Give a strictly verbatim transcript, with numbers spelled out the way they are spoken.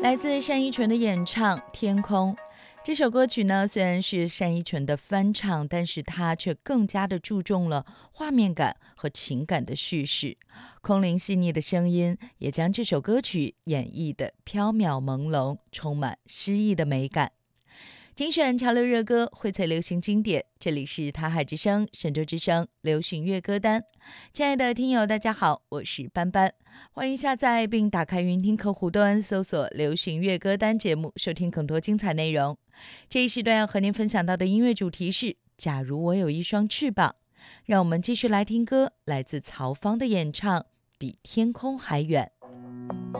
来自单依纯的演唱《天空》。这首歌曲呢，虽然是单依纯的翻唱，但是它却更加的注重了画面感和情感的叙事。空灵细腻的声音也将这首歌曲演绎的飘渺朦胧，充满诗意的美感。精选潮流热歌，荟萃流行经典，这里是台海之声、神州之声流行乐歌单。亲爱的听友大家好，我是班班，欢迎下载并打开云听客户端，搜索流行乐歌单节目，收听更多精彩内容。这一时段要和您分享到的音乐主题是假如我有一双翅膀。让我们继续来听歌，来自曹方的演唱《比天空还远》。